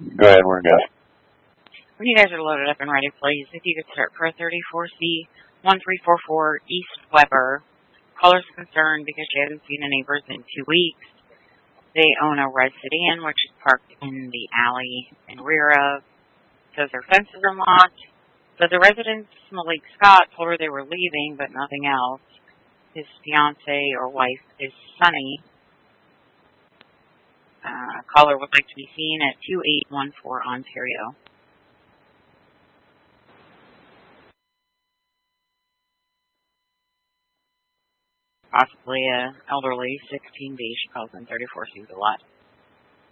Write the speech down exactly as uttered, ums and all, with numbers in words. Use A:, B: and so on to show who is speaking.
A: Go ahead, we're good.
B: When you guys are loaded up and ready, please, if you could start for thirty-four C one three four four East Weber. Caller's concerned because she hasn't seen the neighbors in two weeks. They own a red sedan, which is parked in the alley in rear of. Says their fences are locked. So the resident, Malik Scott, told her they were leaving, but nothing else. His fiance or wife is Sunny. Uh, caller would like to be seen at two eight one four Ontario. Possibly a elderly, sixteen B. She calls in thirty-four C a lot.